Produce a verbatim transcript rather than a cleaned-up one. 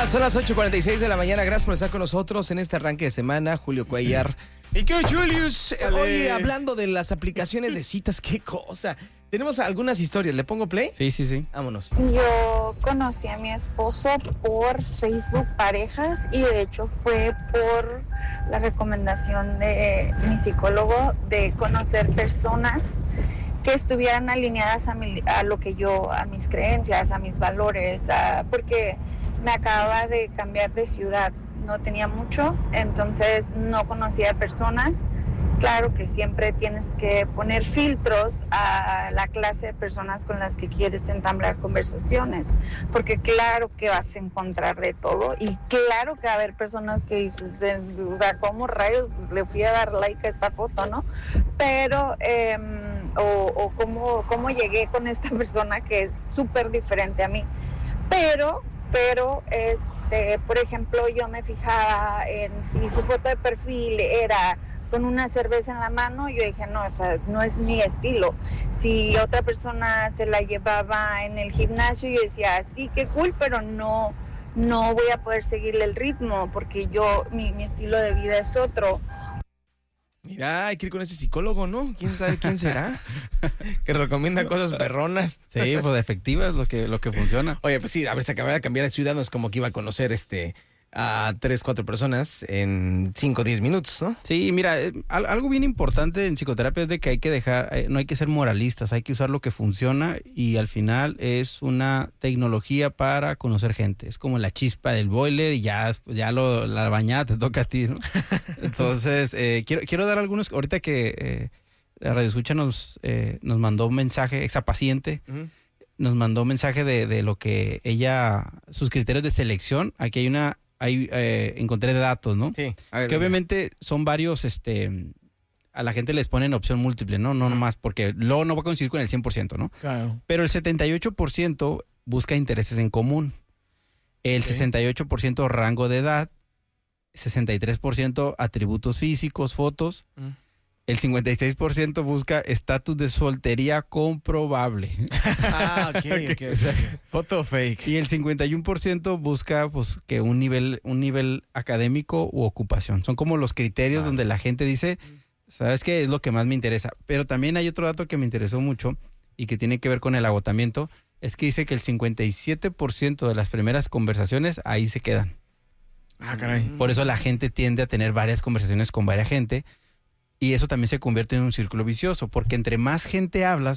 Ya, son las ocho cuarenta y seis de la mañana. Gracias por estar con nosotros en este arranque de semana. Julio Cuellar. ¿Y qué, Julius? Vale. Oye, hablando de las aplicaciones de citas, qué cosa. Tenemos algunas historias. ¿Le pongo play? Sí, sí, sí. Vámonos. Yo conocí a mi esposo por Facebook Parejas y de hecho fue por la recomendación de mi psicólogo de conocer personas que estuvieran alineadas a, mi, a lo que yo, a mis creencias, a mis valores, a, porque me acababa de cambiar de ciudad, no tenía mucho, entonces no conocía personas. Claro que siempre tienes que poner filtros a la clase de personas con las que quieres entablar conversaciones, porque claro que vas a encontrar de todo y claro que va a haber personas que dices, o sea, ¿cómo rayos le fui a dar like a esta foto, no? Pero, eh, o, o cómo, cómo llegué con esta persona que es súper diferente a mí. Pero, pero, este, por ejemplo, yo me fijaba en si su foto de perfil era con una cerveza en la mano, yo dije, no, o sea, no es mi estilo. Si otra persona se la llevaba en el gimnasio, yo decía, sí, qué cool, pero no, no voy a poder seguirle el ritmo, porque yo, mi, mi estilo de vida es otro. Mira, hay que ir con ese psicólogo, ¿no? ¿Quién sabe quién será? Que recomienda cosas perronas. Sí, pues efectivas, lo que, lo que funciona. Oye, pues sí, a ver, se acaba de cambiar de ciudad, no es como que iba a conocer este... a tres, cuatro personas en cinco, diez minutos, ¿no? Sí, mira, eh, algo bien importante en psicoterapia es de que hay que dejar, eh, no hay que ser moralistas, hay que usar lo que funciona y al final es una tecnología para conocer gente. Es como la chispa del boiler y ya, ya lo, la bañada te toca a ti, ¿no? Entonces, eh, quiero, quiero dar algunos, ahorita que eh, la radioescucha nos, eh, nos mandó un mensaje, exapaciente, uh-huh. nos mandó un mensaje de, de lo que ella, sus criterios de selección. Aquí hay una... Ahí eh, encontré datos, ¿no? Sí. A ver, que a ver. obviamente son varios, este, a la gente les ponen opción múltiple, ¿no? No nomás, porque luego no va a coincidir con el cien por ciento, ¿no? Claro. Pero el setenta y ocho por ciento busca intereses en común. El okay. sesenta y ocho por ciento rango de edad, sesenta y tres por ciento atributos físicos, fotos. Mm. El cincuenta y seis por ciento busca estatus de soltería comprobable. Ah, ok, ok. okay. O sea, foto fake. Y el cincuenta y uno por ciento busca pues que un nivel un nivel académico u ocupación. Son como los criterios ah, donde la gente dice, ¿sabes qué? Es lo que más me interesa. Pero también hay otro dato que me interesó mucho y que tiene que ver con el agotamiento. Es que dice que el cincuenta y siete por ciento de las primeras conversaciones ahí se quedan. Ah, caray. Por eso la gente tiende a tener varias conversaciones con varias gente. Y eso también se convierte en un círculo vicioso, porque entre más gente hablas,